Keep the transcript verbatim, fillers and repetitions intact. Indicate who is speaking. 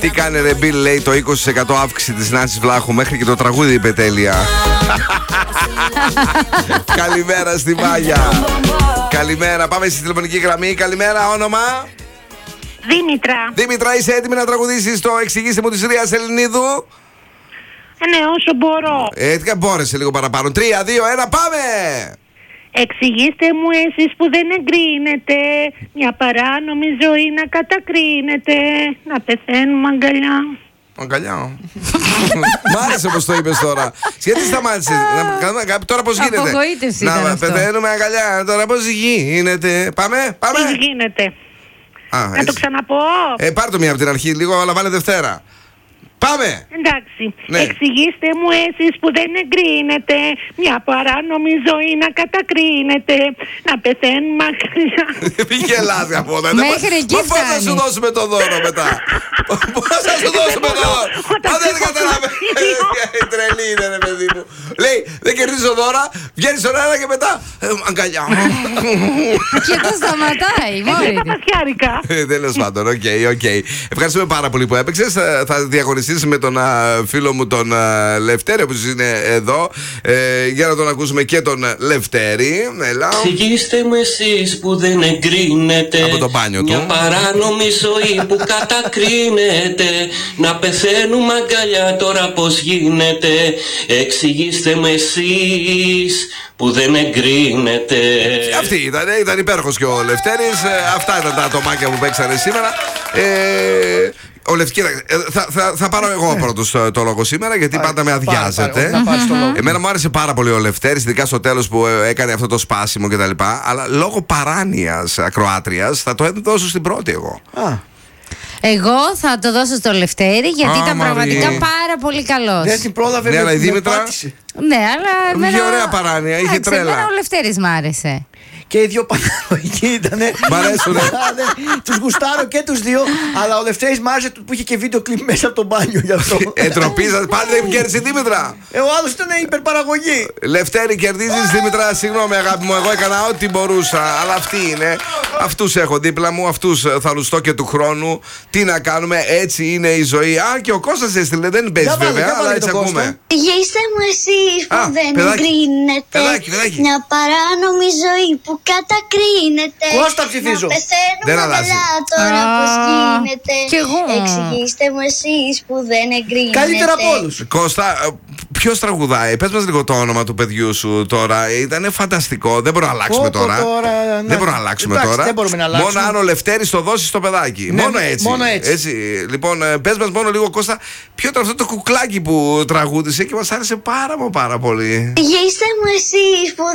Speaker 1: Τι κάνει ρε Μπιλ, λέει το είκοσι τοις εκατό αύξηση της Νάνσης Βλάχου. Μέχρι και το τραγούδι είπε τέλεια. Καλημέρα στη Μάγια. Καλημέρα, πάμε στη τηλεφωνική γραμμή. Καλημέρα, όνομα?
Speaker 2: Δήμητρα.
Speaker 1: Δήμητρα, είσαι έτοιμη να τραγουδήσεις το εξηγήστε μου της Ρίας Ελληνίδου?
Speaker 2: Ε, ναι, όσο μπορώ.
Speaker 1: Ε, μπόρεσε λίγο παραπάνω. Τρία, δύο, ένα, πάμε!
Speaker 2: Εξηγήστε μου εσείς που δεν εγκρίνετε μια παράνομη ζωή να κατακρίνετε, να πεθαίνουμε αγκαλιά.
Speaker 1: Αγκαλιά. Μ' άρεσε πως το είπες τώρα. Γιατί σταμάτησες? να κάνουμε, τώρα πως γίνεται?
Speaker 3: Απογοήτευση
Speaker 1: να
Speaker 3: ήταν αυτό.
Speaker 1: πεθαίνουμε αγκαλιά. Τώρα πως γίνεται? Πάμε, πάμε.
Speaker 2: Τι γίνεται?
Speaker 1: Α,
Speaker 2: Να
Speaker 1: έτσι.
Speaker 2: το ξαναπώ.
Speaker 1: Ε, πάρ' το μία από την αρχή λίγο, αλλά βάλε Δευτέρα. Πάμε!
Speaker 2: Εντάξει.
Speaker 1: Ναι.
Speaker 2: Εξηγήστε μου εσείς που δεν εγκρίνετε μια παράνομη ζωή να κατακρίνετε, να πεθαίνουμε αγκαλιά.
Speaker 1: Μην γελάς από όλα.
Speaker 3: Μέχρι εκεί
Speaker 1: Μα πώς θα
Speaker 3: φτάνει.
Speaker 1: σου δώσουμε το δώρο μετά? Πώς θα σου δώσουμε το δώρο? Μα δεν καταλαβαίνω. Τρελή είναι ρε παιδί μου. Λέει δεν κερδίζω δώρα, βγαίνεις στον αέρα και μετά ε, αγκαλιά.
Speaker 3: Και το σταματάει μόλι.
Speaker 2: Τα παθιάρικα.
Speaker 1: Ε, Τέλος πάντων, οκ, οκ. Ευχαριστούμε πάρα πολύ που έπαιξες. Θα- Θα διαγωνιστείς με τον α, φίλο μου τον α, Λευτέρη, που είναι εδώ, ε, για να τον ακούσουμε και τον Λευτέρη. Έλα.
Speaker 4: Εξηγήστε μου εσείς που δεν εγκρίνετε
Speaker 1: Από το μπάνιο
Speaker 4: μια
Speaker 1: του.
Speaker 4: παράνομη ζωή που κατακρίνεται, να πεθαίνουμε αγκαλιά τώρα πως γίνεται. Εξηγήστε μου εσείς που δεν εγκρίνετε.
Speaker 1: Αυτή ήταν, ήταν υπέροχος και ο Λευτέρης. Ε, αυτά ήταν τα ατομάκια που παίξανε σήμερα. Ε, ο Λευκή, θα, θα, θα πάρω εγώ πρώτος το, το λόγο σήμερα, γιατί
Speaker 5: Πάρε,
Speaker 1: πάντα με
Speaker 5: πάρε,
Speaker 1: αδειάζετε.
Speaker 5: πάρε, να πάρεις το λόγο.
Speaker 1: Εμένα μου άρεσε πάρα πολύ ο Λευτέρης, ειδικά στο τέλος που ε, έκανε αυτό το σπάσιμο κτλ. Αλλά λόγω παράνοιας ακροάτριας θα το δώσω στην πρώτη εγώ.
Speaker 5: Α,
Speaker 3: Εγώ θα το δώσω στο Λευτέρη, γιατί
Speaker 1: Α,
Speaker 3: ήταν
Speaker 1: Μαρία.
Speaker 3: πραγματικά πάρα πολύ καλός.
Speaker 5: δεν την πρόλαβε
Speaker 1: Ναι,
Speaker 5: με,
Speaker 1: αλλά η
Speaker 5: με
Speaker 1: Δήμητρα-
Speaker 5: πάτησε.
Speaker 3: Ναι, αλλά.
Speaker 1: Είχε ωραία παράνοια, είχε
Speaker 3: Εντάξει,
Speaker 1: τρέλα.
Speaker 3: εμένα ο Λευτέρης μ' άρεσε.
Speaker 5: Και οι δύο παναλογικοί ήτανε.
Speaker 1: Μ' αρέσουνε.
Speaker 5: Τους γουστάρω και τους δύο. Αλλά ο Λευτέρης μ' άρεσε που είχε και βίντεο κλιπ μέσα από το μπάνιο γι' αυτό.
Speaker 1: Εντροπή σας, πάντα δεν κέρδισε η Δήμητρα.
Speaker 5: Ε, ο άλλος ήταν υπερπαραγωγή.
Speaker 1: Λευτέρη, κερδίζεις. Δήμητρα, συγγνώμη αγάπη μου, εγώ έκανα ό,τι μπορούσα. Αλλά αυτοί είναι. Αυτούς έχω δίπλα μου, αυτούς θα λουστώ και του χρόνου. Τι να κάνουμε, έτσι είναι η ζωή. Α, και ο Κώστας έστειλε, δεν παίζει
Speaker 5: Για βάλε,
Speaker 1: βέβαια,
Speaker 5: για βάλε
Speaker 1: αλλά
Speaker 5: και
Speaker 1: έτσι
Speaker 5: τον
Speaker 1: ακούμε.
Speaker 5: Κώστα.
Speaker 6: Εξηγήστε μου εσείς που
Speaker 1: Α,
Speaker 6: δεν
Speaker 1: παιδάκι.
Speaker 6: εγκρίνετε
Speaker 1: Παιδάκι, παιδάκι.
Speaker 6: μια παράνομη ζωή που κατακρίνετε.
Speaker 5: Κώστα ψηφίζω.
Speaker 6: Να πεθαίνουμε
Speaker 1: Δεν αλλάζει.
Speaker 6: αγκαλιά τώρα
Speaker 3: Α,
Speaker 6: πως γίνεται.
Speaker 3: κι εγώ.
Speaker 6: Εξηγήστε μου εσείς που δεν εγκρίνετε.
Speaker 5: Καλύτερα από όλους.
Speaker 1: Κώστα, ποιο τραγουδάει, πες μας λίγο το όνομα του παιδιού σου τώρα. Ήταν φανταστικό, δεν μπορούμε να αλλάξουμε
Speaker 5: Πω, πω,
Speaker 1: τώρα.
Speaker 5: τώρα,
Speaker 1: Δεν
Speaker 5: να-
Speaker 1: μπορούμε να αλλάξουμε
Speaker 5: εντάξει,
Speaker 1: τώρα.
Speaker 5: δεν μπορούμε να αλλάξουμε.
Speaker 1: Μόνο αν ο Λευτέρης το δώσει στο παιδάκι.
Speaker 5: Ναι,
Speaker 1: μόνο
Speaker 5: ναι,
Speaker 1: έτσι.
Speaker 5: μόνο έτσι.
Speaker 1: Λοιπόν, ε, πες μας μόνο λίγο, Κώστα, ποιο ήταν αυτό το κουκλάκι που τραγούδισε και μας άρεσε πάρα μα πάρα πολύ.
Speaker 6: Εξηγήστε μου εσείς που